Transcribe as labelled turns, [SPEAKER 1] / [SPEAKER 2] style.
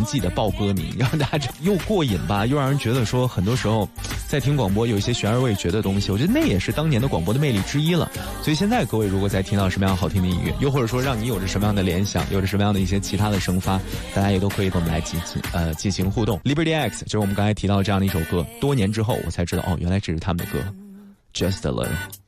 [SPEAKER 1] 年纪的爆歌迷，让大家又过瘾吧，又让人觉得说很多时候在听广播有一些悬而未决的东西，我觉得那也是当年的广播的魅力之一了。所以现在各位如果在听到什么样好听的音乐，又或者说让你有着什么样的联想，有着什么样的一些其他的生发，大家也都可以跟我们来进行互动。 Liberty X 就是我们刚才提到的这样的一首歌，多年之后我才知道，哦，原来这是他们的歌 Just a Little。